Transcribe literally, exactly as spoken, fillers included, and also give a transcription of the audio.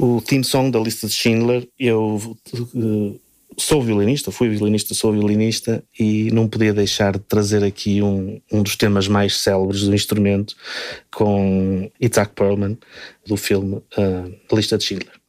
o theme song da Lista de Schindler, eu uh, sou violinista, fui violinista, sou violinista e não podia deixar de trazer aqui um, um dos temas mais célebres do instrumento com Itzhak Perlman, do filme uh, A Lista de Schindler.